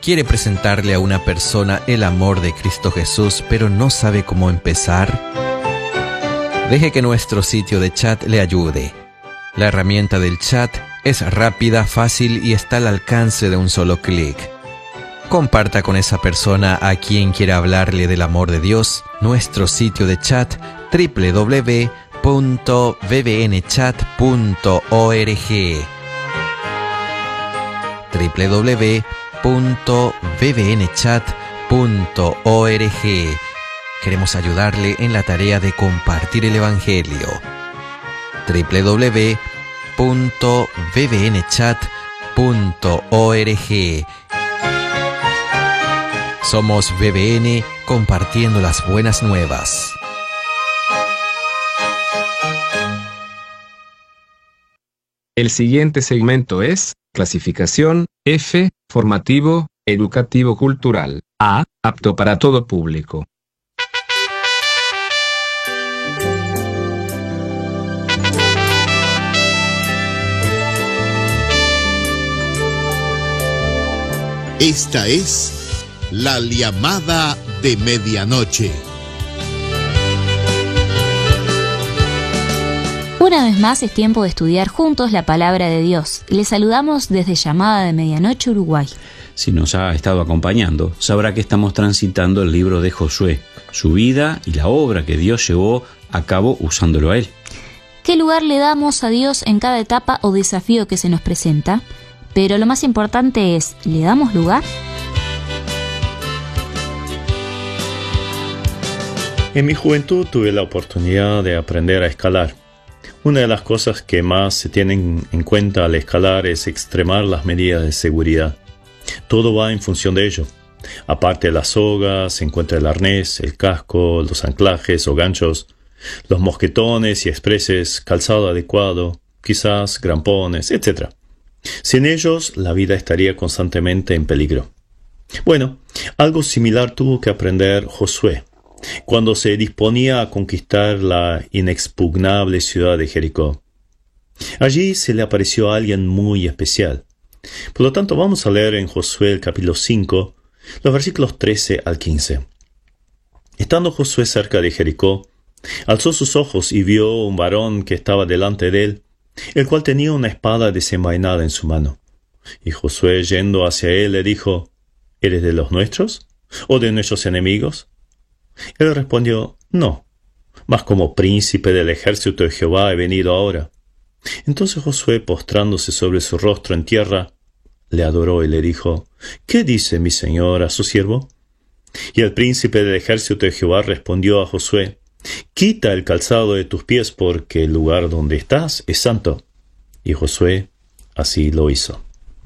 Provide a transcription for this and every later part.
¿Quiere presentarle a una persona el amor de Cristo Jesús, pero no sabe cómo empezar? Deje que nuestro sitio de chat le ayude. La herramienta del chat es rápida, fácil y está al alcance de un solo clic. Comparta con esa persona a quien quiera hablarle del amor de Dios nuestro sitio de chat www.vbnchat.org www.vbnchat.org. Queremos ayudarle en la tarea de compartir el Evangelio. www.vbnchat.org. Somos VBN, compartiendo las buenas nuevas. El siguiente segmento es clasificación F, formativo, educativo cultural. A, apto para todo público. Esta es la llamada de medianoche. Una vez más es tiempo de estudiar juntos la palabra de Dios. Les saludamos desde Llamada de Medianoche, Uruguay. Si nos ha estado acompañando, sabrá que estamos transitando el libro de Josué, su vida y la obra que Dios llevó a cabo usándolo a él. ¿Qué lugar le damos a Dios en cada etapa o desafío que se nos presenta? Pero lo más importante es, ¿le damos lugar? En mi juventud tuve la oportunidad de aprender a escalar. Una de las cosas que más se tienen en cuenta al escalar es extremar las medidas de seguridad. Todo va en función de ello. Aparte de las sogas, se encuentra el arnés, el casco, los anclajes o ganchos, los mosquetones y expreses, calzado adecuado, quizás grampones, etc. Sin ellos, la vida estaría constantemente en peligro. Bueno, algo similar tuvo que aprender Josué cuando se disponía a conquistar la inexpugnable ciudad de Jericó. Allí se le apareció a alguien muy especial. Por lo tanto, vamos a leer en Josué el capítulo 5, los versículos 13 al 15. Estando Josué cerca de Jericó, alzó sus ojos y vio un varón que estaba delante de él, el cual tenía una espada desenvainada en su mano. Y Josué, yendo hacia él, le dijo: ¿Eres de los nuestros? ¿O de nuestros enemigos? Él respondió: No, mas como príncipe del ejército de Jehová he venido ahora. Entonces Josué, postrándose sobre su rostro en tierra, le adoró y le dijo: ¿Qué dice mi señor a su siervo? Y el príncipe del ejército de Jehová respondió a Josué: Quita el calzado de tus pies, porque el lugar donde estás es santo. Y Josué así lo hizo.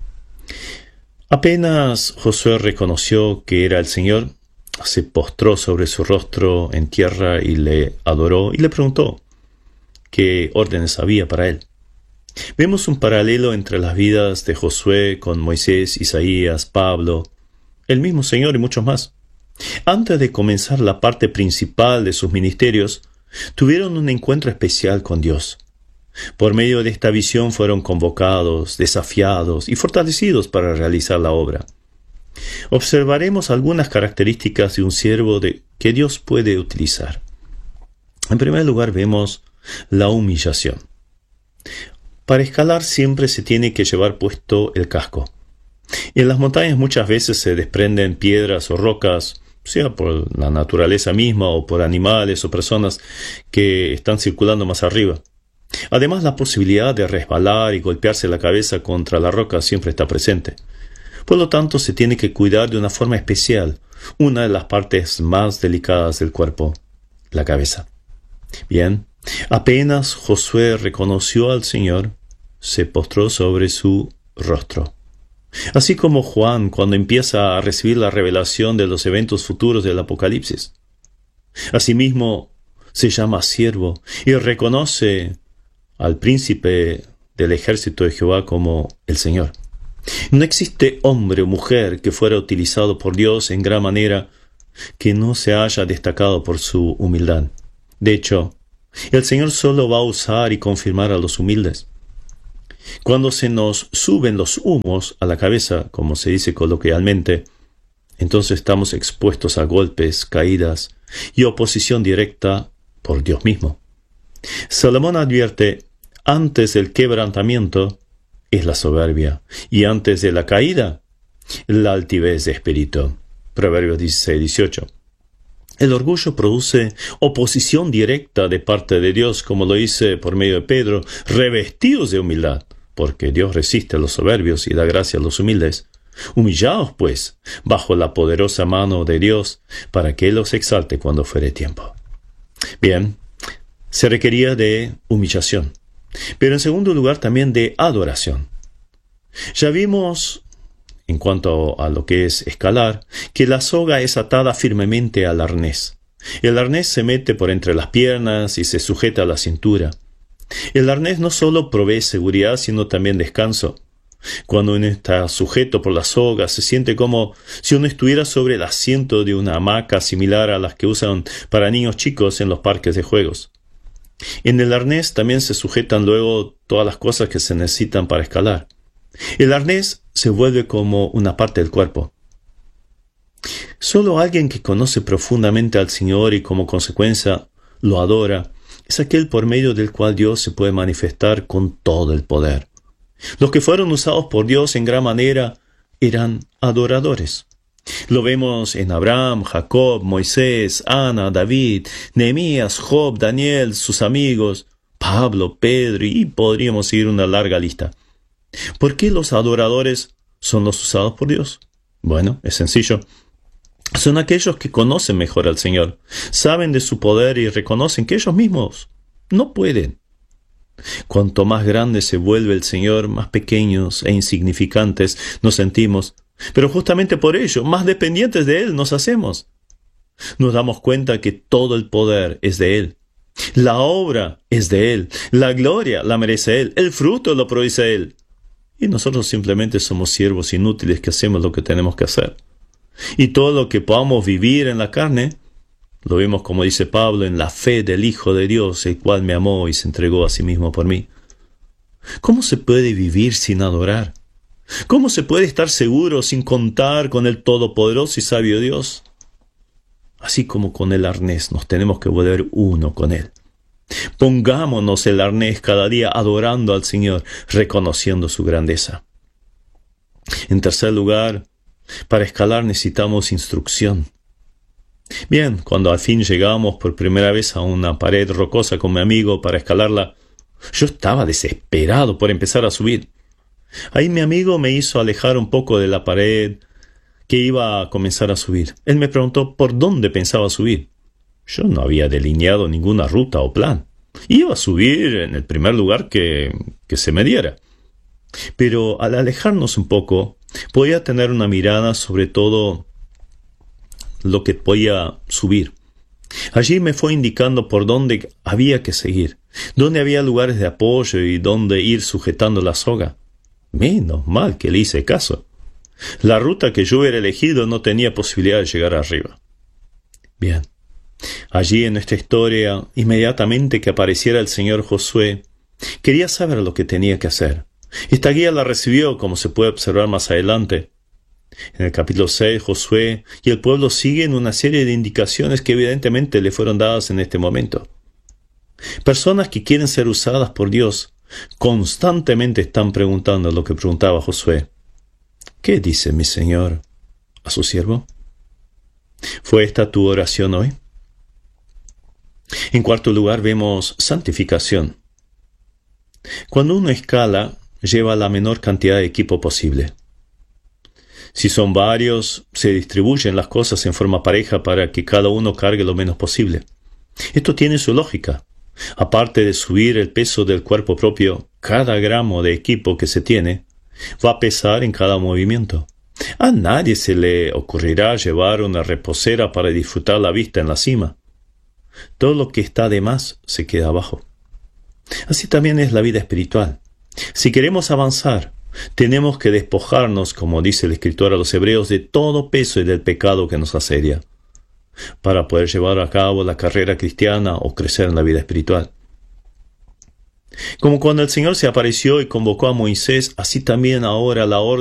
Apenas Josué reconoció que era el Señor, se postró sobre su rostro en tierra y le adoró y le preguntó qué órdenes había para él. Vemos un paralelo entre las vidas de Josué con Moisés, Isaías, Pablo, el mismo Señor y muchos más. Antes de comenzar la parte principal de sus ministerios, tuvieron un encuentro especial con Dios. Por medio de esta visión fueron convocados, desafiados y fortalecidos para realizar la obra. Observaremos algunas características de un siervo que Dios puede utilizar. En primer lugar, vemos la humillación. Para escalar siempre se tiene que llevar puesto el casco. En las montañas muchas veces se desprenden piedras o rocas, sea por la naturaleza misma o por animales o personas que están circulando más arriba. Además, la posibilidad de resbalar y golpearse la cabeza contra la roca siempre está presente. Por lo tanto, se tiene que cuidar de una forma especial una de las partes más delicadas del cuerpo, la cabeza. Bien, apenas Josué reconoció al Señor, se postró sobre su rostro. Así como Juan cuando empieza a recibir la revelación de los eventos futuros del Apocalipsis. Asimismo, se llama siervo y reconoce al príncipe del ejército de Jehová como el Señor. No existe hombre o mujer que fuera utilizado por Dios en gran manera que no se haya destacado por su humildad. De hecho, el Señor solo va a usar y confirmar a los humildes. Cuando se nos suben los humos a la cabeza, como se dice coloquialmente, entonces estamos expuestos a golpes, caídas y oposición directa por Dios mismo. Salomón advierte, antes del quebrantamiento es la soberbia, y antes de la caída, la altivez de espíritu. Proverbios 16-18. El orgullo produce oposición directa de parte de Dios, como lo dice por medio de Pedro, revestidos de humildad, porque Dios resiste a los soberbios y da gracia a los humildes. Humillaos, pues, bajo la poderosa mano de Dios, para que Él os exalte cuando fuere tiempo. Bien, se requería de humillación, pero en segundo lugar también de adoración. Ya vimos, en cuanto a lo que es escalar, que la soga es atada firmemente al arnés. El arnés se mete por entre las piernas y se sujeta a la cintura. El arnés no solo provee seguridad, sino también descanso. Cuando uno está sujeto por la soga, se siente como si uno estuviera sobre el asiento de una hamaca similar a las que usan para niños chicos en los parques de juegos. En el arnés también se sujetan luego todas las cosas que se necesitan para escalar. El arnés se vuelve como una parte del cuerpo. Solo alguien que conoce profundamente al Señor y como consecuencia lo adora es aquel por medio del cual Dios se puede manifestar con todo el poder. Los que fueron usados por Dios en gran manera eran adoradores. Lo vemos en Abraham, Jacob, Moisés, Ana, David, Nehemías, Job, Daniel, sus amigos, Pablo, Pedro, y podríamos seguir una larga lista. ¿Por qué los adoradores son los usados por Dios? Bueno, es sencillo. Son aquellos que conocen mejor al Señor, saben de su poder y reconocen que ellos mismos no pueden. Cuanto más grande se vuelve el Señor, más pequeños e insignificantes nos sentimos, pero justamente por ello, más dependientes de Él nos hacemos. Nos damos cuenta que todo el poder es de Él. La obra es de Él. La gloria la merece Él. El fruto lo produce Él. Y nosotros simplemente somos siervos inútiles que hacemos lo que tenemos que hacer. Y todo lo que podamos vivir en la carne, lo vemos como dice Pablo, en la fe del Hijo de Dios, el cual me amó y se entregó a sí mismo por mí. ¿Cómo se puede vivir sin adorar? ¿Cómo se puede estar seguro sin contar con el todopoderoso y sabio Dios? Así como con el arnés nos tenemos que volver uno con Él. Pongámonos el arnés cada día adorando al Señor, reconociendo su grandeza. En tercer lugar, para escalar necesitamos instrucción. Bien, cuando al fin llegamos por primera vez a una pared rocosa con mi amigo para escalarla, yo estaba desesperado por empezar a subir. Ahí mi amigo me hizo alejar un poco de la pared que iba a comenzar a subir. Él me preguntó por dónde pensaba subir. Yo no había delineado ninguna ruta o plan. Iba a subir en el primer lugar que se me diera. Pero al alejarnos un poco, podía tener una mirada sobre todo lo que podía subir. Allí me fue indicando por dónde había que seguir, dónde había lugares de apoyo y dónde ir sujetando la soga. Menos mal que le hice caso. La ruta que yo hubiera elegido no tenía posibilidad de llegar arriba. Bien, allí en nuestra historia, inmediatamente que apareciera el señor Josué, quería saber lo que tenía que hacer. Esta guía la recibió, como se puede observar más adelante. En el capítulo 6, Josué y el pueblo siguen una serie de indicaciones que evidentemente le fueron dadas en este momento. Personas que quieren ser usadas por Dios constantemente están preguntando lo que preguntaba Josué. ¿Qué dice mi Señor a su siervo? ¿Fue esta tu oración hoy? En cuarto lugar vemos santificación. Cuando uno escala, lleva la menor cantidad de equipo posible. Si son varios, se distribuyen las cosas en forma pareja para que cada uno cargue lo menos posible. Esto tiene su lógica. Aparte de subir el peso del cuerpo propio, cada gramo de equipo que se tiene va a pesar en cada movimiento. A nadie se le ocurrirá llevar una reposera para disfrutar la vista en la cima. Todo lo que está de más se queda abajo. Así también es la vida espiritual. Si queremos avanzar, tenemos que despojarnos, como dice el escritor a los Hebreos, de todo peso y del pecado que nos asedia, para poder llevar a cabo la carrera cristiana o crecer en la vida espiritual. Como cuando el Señor se apareció y convocó a Moisés, así también ahora la orden